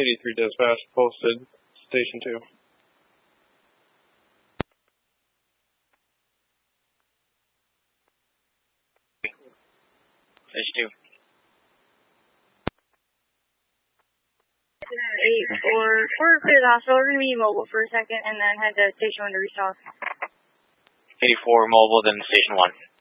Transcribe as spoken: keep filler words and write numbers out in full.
eighty-three dispatch, posted station two. Station two. eight four, we're clear the hospital. We're going to be mobile for a second and then head to station one to restock. eighty-four mobile, then station one.